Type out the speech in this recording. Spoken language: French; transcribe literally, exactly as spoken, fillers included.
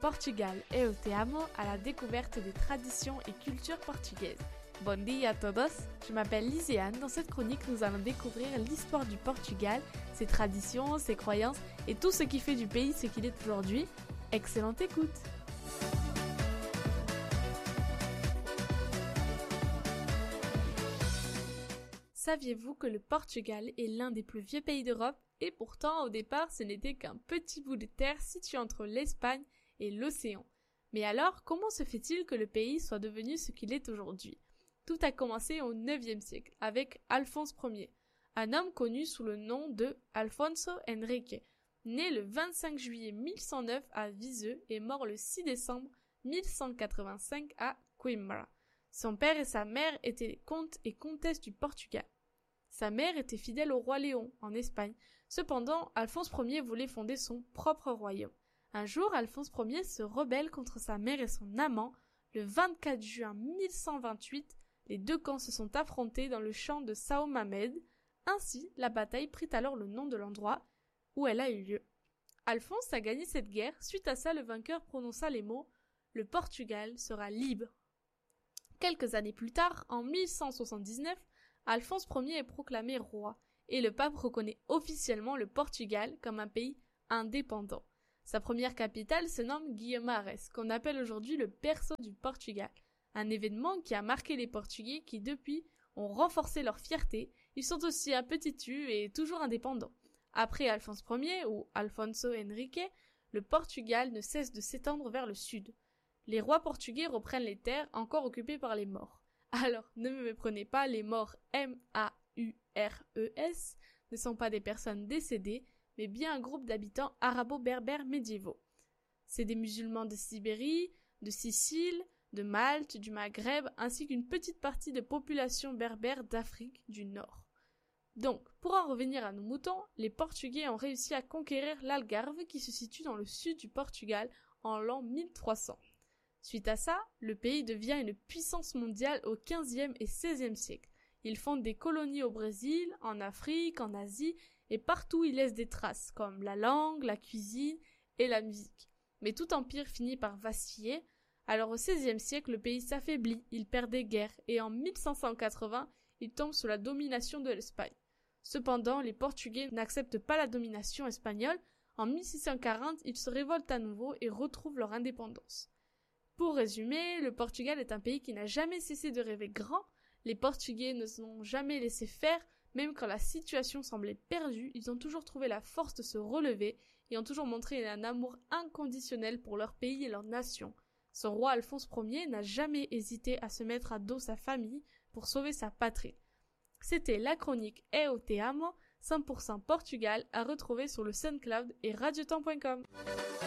Portugal et au te amo à la découverte des traditions et cultures portugaises. Bon dia a todos, je m'appelle Liséane. Dans cette chronique, nous allons découvrir l'histoire du Portugal, ses traditions, ses croyances et tout ce qui fait du pays ce qu'il est aujourd'hui. Excellente écoute! Saviez-vous que le Portugal est l'un des plus vieux pays d'Europe? Et pourtant, au départ, ce n'était qu'un petit bout de terre situé entre l'Espagne et l'océan. Mais alors, comment se fait-il que le pays soit devenu ce qu'il est aujourd'hui? Tout a commencé au neuvième siècle, avec Alphonse Ier, un homme connu sous le nom de Alfonso Henrique, né le vingt-cinq juillet mille cent neuf à Viseu et mort le six décembre mille cent quatre-vingt-cinq à Coimbra. Son père et sa mère étaient comtes et comtesses du Portugal. Sa mère était fidèle au roi Léon, en Espagne. Cependant, Alphonse Ier voulait fonder son propre royaume. Un jour, Alphonse Ier se rebelle contre sa mère et son amant. Le vingt-quatre juin mille cent vingt-huit, les deux camps se sont affrontés dans le champ de São Mamede. Ainsi, la bataille prit alors le nom de l'endroit où elle a eu lieu. Alphonse a gagné cette guerre. Suite à ça, le vainqueur prononça les mots « Le Portugal sera libre ». Quelques années plus tard, en mille cent soixante-dix-neuf, Alphonse Ier est proclamé roi et le pape reconnaît officiellement le Portugal comme un pays indépendant. Sa première capitale se nomme Guimarães, qu'on appelle aujourd'hui le berceau du Portugal. Un événement qui a marqué les Portugais qui depuis ont renforcé leur fierté. Ils sont aussi un petit tu et toujours indépendants. Après Alphonse Ier ou Alfonso Henrique, le Portugal ne cesse de s'étendre vers le sud. Les rois portugais reprennent les terres encore occupées par les Maures. Alors, ne me méprenez pas, les Maures M A U R E S ne sont pas des personnes décédées, mais bien un groupe d'habitants arabo-berbères médiévaux. C'est des musulmans de Sibérie, de Sicile, de Malte, du Maghreb, ainsi qu'une petite partie de population berbère d'Afrique du Nord. Donc, pour en revenir à nos moutons, les Portugais ont réussi à conquérir l'Algarve qui se situe dans le sud du Portugal en l'an mille trois cents. Suite à ça, le pays devient une puissance mondiale au quinzième et seizième siècle. Il fonde des colonies au Brésil, en Afrique, en Asie, et partout il laisse des traces, comme la langue, la cuisine et la musique. Mais tout empire finit par vaciller. Alors au seizième siècle, le pays s'affaiblit, il perd des guerres, et en mille cinq cent quatre-vingts, il tombe sous la domination de l'Espagne. Cependant, les Portugais n'acceptent pas la domination espagnole. En mille six cent quarante, ils se révoltent à nouveau et retrouvent leur indépendance. Pour résumer, le Portugal est un pays qui n'a jamais cessé de rêver grand. Les Portugais ne se sont jamais laissés faire, même quand la situation semblait perdue, ils ont toujours trouvé la force de se relever et ont toujours montré un amour inconditionnel pour leur pays et leur nation. Son roi Alphonse Ier n'a jamais hésité à se mettre à dos sa famille pour sauver sa patrie. C'était la chronique Eu te amo, cent pour cent Portugal, à retrouver sur le SoundCloud et radiotemps point com.